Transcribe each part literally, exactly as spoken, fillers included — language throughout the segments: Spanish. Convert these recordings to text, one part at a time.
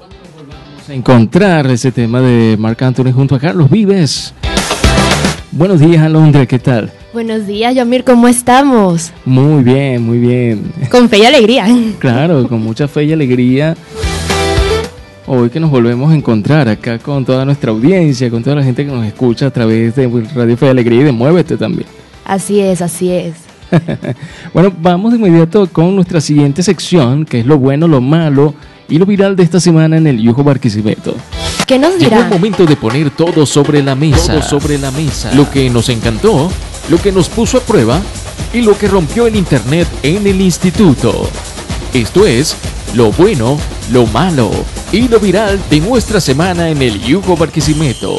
Vamos a encontrar ese tema de Marc Anthony junto a Carlos Vives. Buenos días, Alondra, ¿qué tal? Buenos días, Yomir, ¿cómo estamos? Muy bien, muy bien. Con fe y alegría. Claro, con mucha fe y alegría. Hoy que nos volvemos a encontrar acá con toda nuestra audiencia, con toda la gente que nos escucha a través de Radio Fe y Alegría y de Muévete también. Así es, así es. Bueno, vamos de inmediato con nuestra siguiente sección, que es lo bueno, lo malo y lo viral de esta semana en el Yugo Barquisimeto. ¿Qué nos dirá? Llegó el momento de poner todo sobre la mesa. Todo sobre la mesa. Lo que nos encantó, lo que nos puso a prueba y lo que rompió el internet en el instituto. Esto es lo bueno, lo malo y lo viral de nuestra semana en el Yugo Barquisimeto.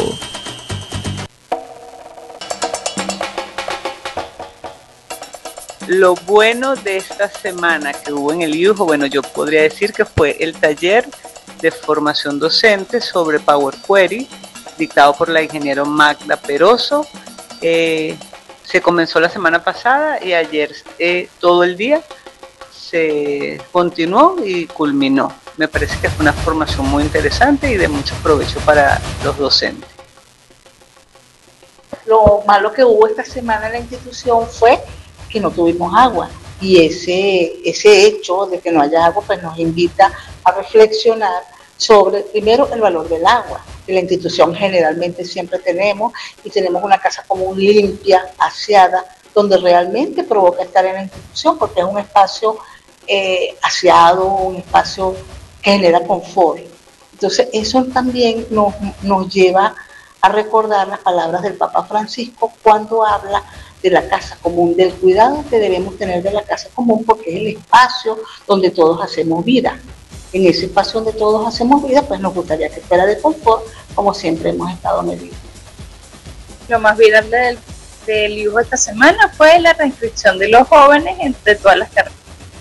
Lo bueno de esta semana que hubo en el Yugo, bueno, yo podría decir que fue el taller de formación docente sobre Power Query, dictado por la ingeniera Magda Peroso. Eh, se comenzó la semana pasada y ayer eh, todo el día se continuó y culminó. Me parece que fue una formación muy interesante y de mucho provecho para los docentes. Lo malo que hubo esta semana en la institución fue que no tuvimos agua, y ese, ese hecho de que no haya agua pues nos invita a reflexionar sobre, primero, el valor del agua, que la institución generalmente siempre tenemos, y tenemos una casa común limpia, aseada, donde realmente provoca estar en la institución, porque es un espacio eh, aseado, un espacio que genera confort. Entonces eso también nos, nos lleva a recordar las palabras del Papa Francisco cuando habla de la casa común, del cuidado que debemos tener de la casa común, porque es el espacio donde todos hacemos vida. En ese espacio donde todos hacemos vida, pues nos gustaría que fuera de confort, como siempre hemos estado medidos. Lo más viral del, del Yugo esta semana fue la reinscripción de los jóvenes entre todas las carreras.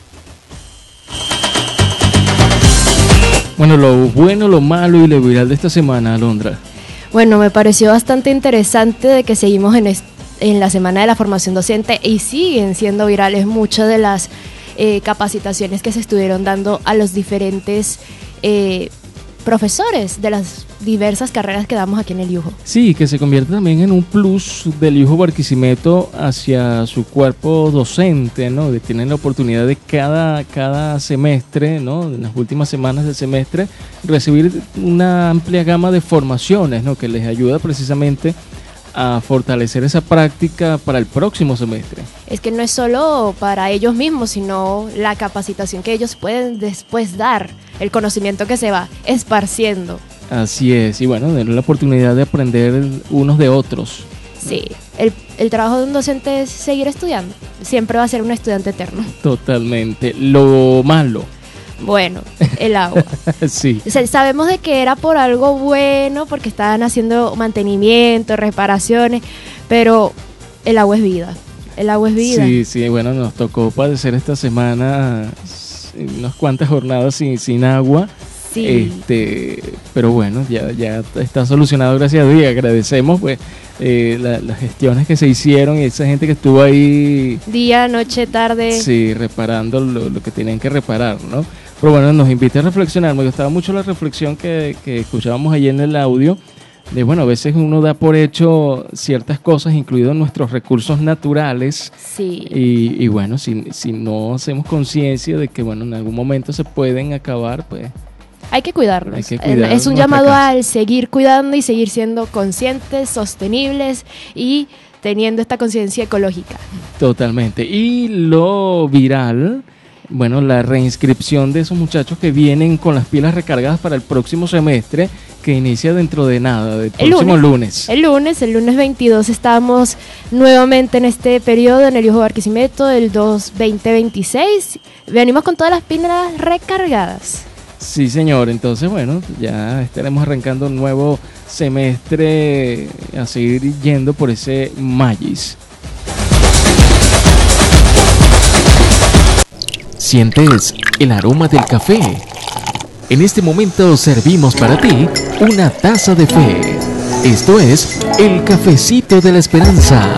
Bueno, lo bueno, lo malo y lo viral de esta semana, Alondra. Bueno, me pareció bastante interesante de que seguimos en, est- en la semana de la formación docente y siguen siendo virales muchas de las eh, capacitaciones que se estuvieron dando a los diferentes eh, profesores de las diversas carreras que damos aquí en el Yugo. Sí, que se convierte también en un plus del Yugo Barquisimeto hacia su cuerpo docente, ¿no? De tienen la oportunidad de cada, cada semestre, ¿no? En las últimas semanas del semestre, recibir una amplia gama de formaciones, ¿no? Que les ayuda precisamente a fortalecer esa práctica para el próximo semestre. Es que no es solo para ellos mismos, sino la capacitación que ellos pueden después dar, el conocimiento que se va esparciendo. Así es, y bueno, tener la oportunidad de aprender unos de otros. Sí, el, el trabajo de un docente es seguir estudiando, siempre va a ser un estudiante eterno. Totalmente. Lo malo. Bueno, el agua. Sí. Sabemos de que era por algo bueno, porque estaban haciendo mantenimiento, reparaciones, pero el agua es vida. El agua es vida. Sí, sí, bueno, nos tocó padecer esta semana unas cuantas jornadas sin, sin agua. Sí. Este, pero bueno, ya, ya está solucionado, gracias a Dios, y agradecemos pues eh, la, las gestiones que se hicieron y esa gente que estuvo ahí día, noche, tarde. Sí, reparando lo, lo que tenían que reparar, ¿no? Pero bueno, nos invita a reflexionar. Me gustaba mucho la reflexión que, que escuchábamos ayer en el audio, de bueno, a veces uno da por hecho ciertas cosas, incluidos nuestros recursos naturales. Sí. Y, y bueno, si, si no hacemos conciencia de que bueno, en algún momento se pueden acabar, pues hay que cuidarlos. Hay que cuidar es un llamado casa. Al seguir cuidando y seguir siendo conscientes, sostenibles y teniendo esta conciencia ecológica. Totalmente. Y lo viral, bueno, la reinscripción de esos muchachos que vienen con las pilas recargadas para el próximo semestre, que inicia dentro de nada, del próximo el lunes, lunes. El lunes, el lunes veintidós, estamos nuevamente en este periodo en el Yugo Barquisimeto, el dos veinte veintiséis. Venimos con todas las pilas recargadas. Sí, señor. Entonces, bueno, ya estaremos arrancando un nuevo semestre a seguir yendo por ese Magis. ¿Sientes el aroma del café? En este momento servimos para ti una taza de fe. Esto es el Cafecito de la Esperanza.